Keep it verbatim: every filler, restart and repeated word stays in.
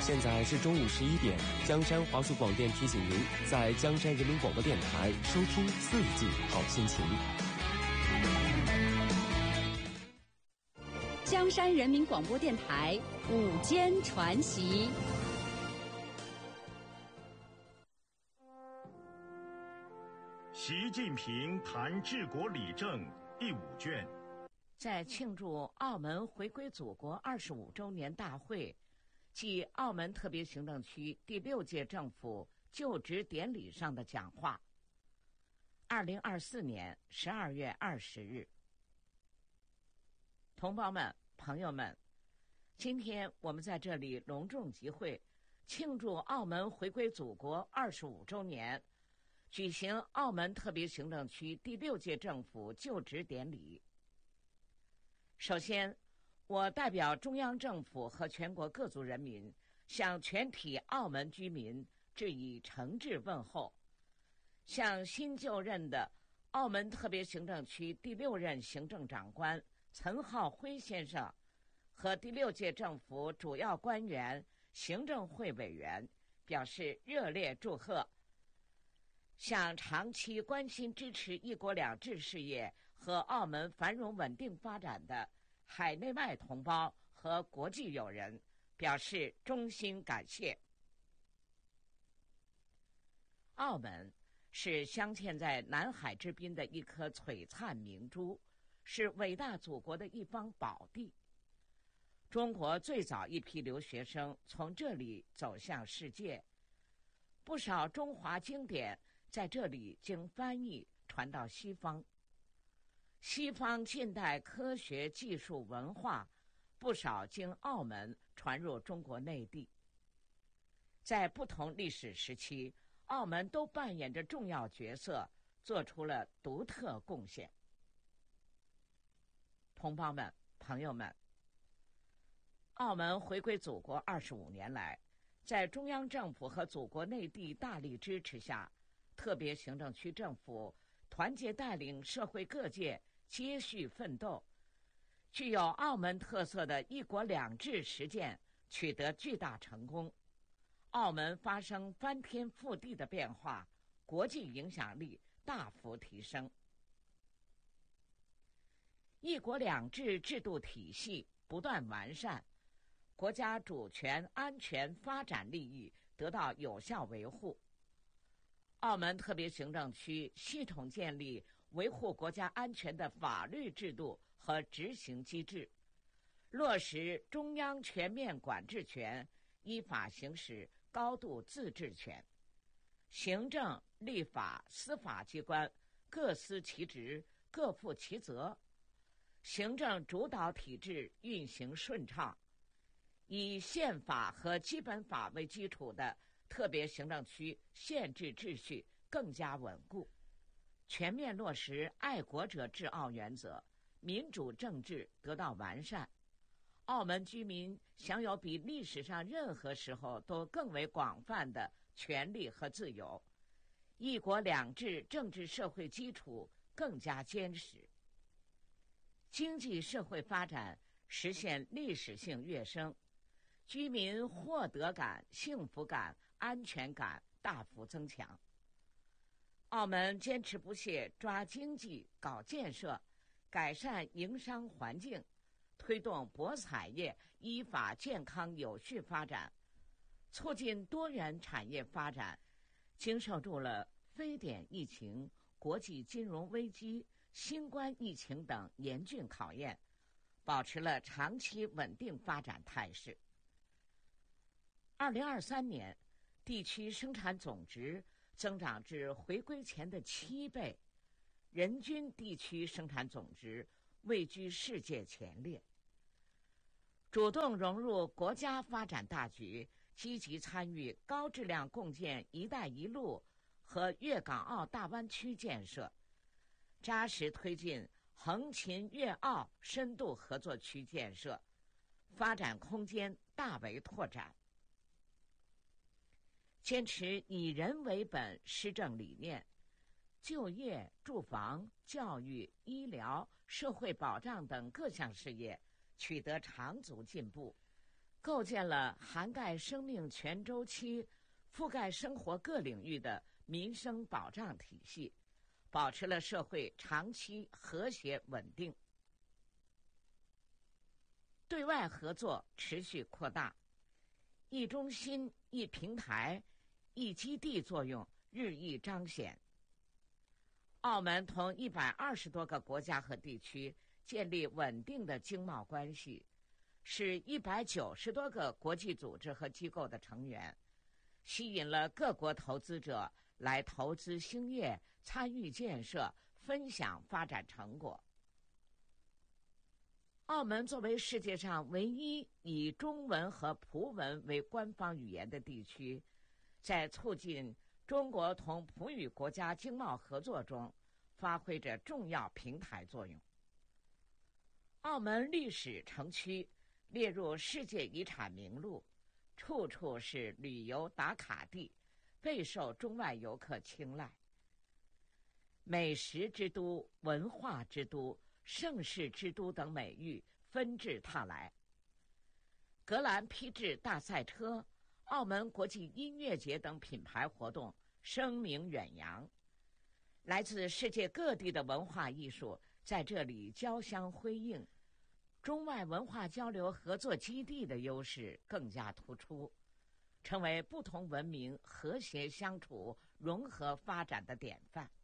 现在是中午十一点，江山华数广电提醒您，在江山人民广播电台收听四季好心情。 江山人民广播电台午间传习。 习近平谈治国理政第五卷。 在庆祝澳门回归祖国二十五周年大会暨澳门特别行政区第六届政府就职典礼上的讲话。二零二四年十二月二十日。同胞们、朋友们，今天我们在这里隆重集会，庆祝澳门回归祖国二十五周年，举行澳门特别行政区第六届政府就职典礼。首先，我代表中央政府和全国各族人民，向全体澳门居民致以诚挚问候，向新就任的澳门特别行政区第六任行政长官岑浩辉先生和第六届政府主要官员、行政会委员表示热烈祝贺，向长期关心支持一国两制事业和澳门繁荣稳定发展的海内外同胞和国际友人表示衷心感谢。澳门是镶嵌在南海之滨的一颗璀璨明珠，是伟大祖国的一方宝地。中国最早一批留学生从这里走向世界，不少中华经典在这里经翻译传到西方。西方近代科学技术文化不少经澳门传入中国内地。在不同历史时期，澳门都扮演着重要角色，做出了独特贡献。同胞们、朋友们，澳门回归祖国二十五年来，在中央政府和祖国内地大力支持下，特别行政区政府团结带领社会各界接续奋斗，具有澳门特色的一国两制实践取得巨大成功，澳门发生翻天覆地的变化，国际影响力大幅提升。一国两制制度体系不断完善，国家主权、安全、发展利益得到有效维护。澳门特别行政区系统建立维护国家安全的法律制度和执行机制，落实中央全面管制权，依法行使高度自治权。行政、立法、司法机关各司其职，各负其责，行政主导体制运行顺畅。以宪法和基本法为基础的特别行政区宪制秩序更加稳固，全面落实爱国者治澳原则，民主政治得到完善。澳门居民享有比历史上任何时候都更为广泛的权利和自由，一国两制政治社会基础更加坚实，经济社会发展实现历史性跃升，居民获得感、幸福感、安全感大幅增强。澳门坚持不懈抓经济、搞建设，改善营商环境，推动博彩业依法健康有序发展，促进多元产业发展，经受住了非典疫情、国际金融危机、新冠疫情等严峻考验，保持了长期稳定发展态势。二零二三年，地区生产总值增长至回归前的七倍，人均地区生产总值位居世界前列。主动融入国家发展大局，积极参与高质量共建“一带一路”和粤港澳大湾区建设，扎实推进横琴粤澳深度合作区建设，发展空间大为拓展。坚持以人为本施政理念，就业、住房、教育、医疗、社会保障等各项事业取得长足进步， 构建了涵盖生命全周期、覆盖生活各领域的民生保障体系，保持了社会长期和谐稳定。对外合作持续扩大，一中心、一平台、一基地作用日益彰显。澳门同一百二十多个国家和地区建立稳定的经贸关系，是一百九十多个国际组织和机构的成员，吸引了各国投资者来投资兴业、参与建设、分享发展成果。澳门作为世界上唯一以中文和葡文为官方语言的地区，在促进中国同葡语国家经贸合作中发挥着重要平台作用。澳门历史城区列入世界遗产名录，处处是旅游打卡地，备受中外游客青睐。美食之都、文化之都、盛世之都等美誉纷至沓来。格兰披治大赛车、澳门国际音乐节等品牌活动声名远扬，来自世界各地的文化艺术在这里交相辉映，中外文化交流合作基地的优势更加突出，成为不同文明和谐相处、融合发展的典范。